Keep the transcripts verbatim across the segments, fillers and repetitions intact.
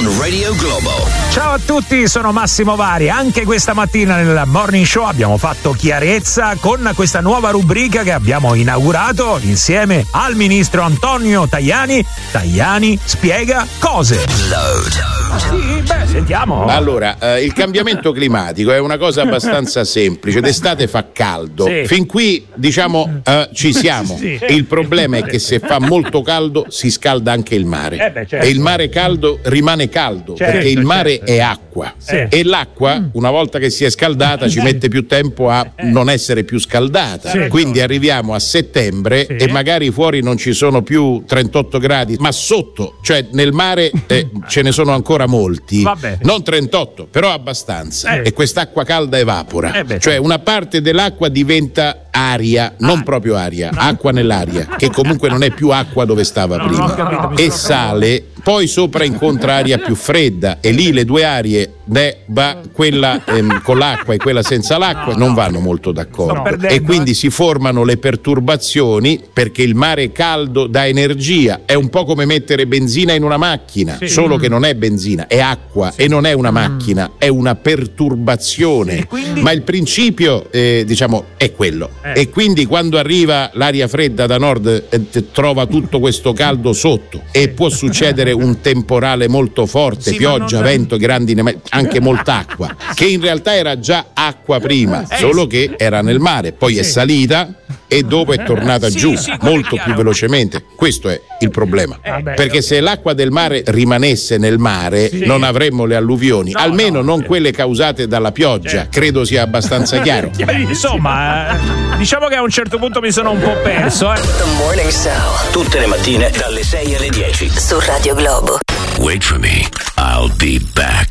on Radio Globo. Ciao a tutti, sono Massimo Vari. Anche questa mattina nel Morning Show abbiamo fatto chiarezza con questa nuova rubrica che abbiamo inaugurato insieme al ministro Antonio Tajani. Tajani spiega cose. Load. Sì, beh, sentiamo. Allora, eh, il cambiamento climatico è una cosa abbastanza semplice. D'estate fa caldo. Sì. Fin qui, diciamo, eh, ci siamo. Sì. Il problema è che se fa molto caldo si scalda anche il mare. Eh beh, certo. E il mare caldo rimane caldo, Certo, perché il mare certo. è acqua. Sì. E l'acqua, una volta che si è scaldata, ci mette più tempo a non essere più scaldata. Sì. Quindi arriviamo a settembre Sì. e magari fuori non ci sono più trentotto gradi, ma sotto, cioè nel mare eh, ce ne sono ancora molti. Vabbè. Non trentotto, però abbastanza. Eh. E quest'acqua calda evapora. Eh beh, cioè una parte dell'acqua diventa aria, non Ah. proprio aria, acqua nell'aria, che comunque non è più acqua dove stava No, prima. non ho capito, mi E sto sale, poi sopra incontra aria più fredda e lì le due arie, né, va quella ehm, con l'acqua e quella senza l'acqua, No, non no. vanno molto Sto d'accordo. perdendo, E quindi si formano le perturbazioni perché il mare caldo dà energia. È un po' come mettere benzina in una macchina, Sì. solo che non è benzina, è acqua e non è una macchina, è una perturbazione. E quindi? Ma il principio, eh, diciamo, è quello. Eh. E quindi quando arriva l'aria fredda da nord eh, t- trova tutto questo caldo sotto e può succedere un temporale molto forte, Sì, pioggia, ma non- vento, grandi neve- anche molta acqua, che in realtà era già acqua prima, Eh, solo sì. che era nel mare, poi è Sì. salita e dopo è tornata Sì, giù sì, quello è molto chiaro. più velocemente. Questo è il problema. Eh, beh, Perché se l'acqua del mare rimanesse nel mare Sì. non avremmo le alluvioni, No, almeno no, non sì. quelle causate dalla pioggia. Certo. Credo sia abbastanza chiaro. Insomma, eh, diciamo che a un certo punto mi sono un po' perso, eh. The Morning Show. Tutte le mattine dalle sei alle dieci. Su Radio Globo. Wait for me. I'll be back.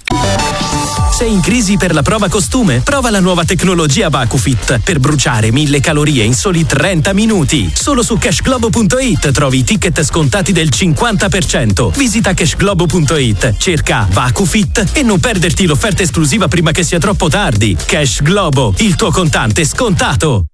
Sei in crisi per la prova costume? Prova la nuova tecnologia VacuFit per bruciare mille calorie in soli trenta minuti. Solo su cashglobo punto it trovi i ticket scontati del cinquanta per cento. Visita cashglobo punto it, cerca VacuFit e non perderti l'offerta esclusiva prima che sia troppo tardi. Cash Globo, il tuo contante scontato.